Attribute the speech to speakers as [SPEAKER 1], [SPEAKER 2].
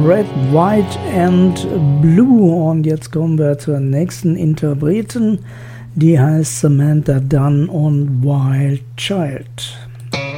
[SPEAKER 1] Red, White and Blue. Und jetzt kommen wir zur nächsten Interpretin. Die heißt Samantha Dunn und Wild Child.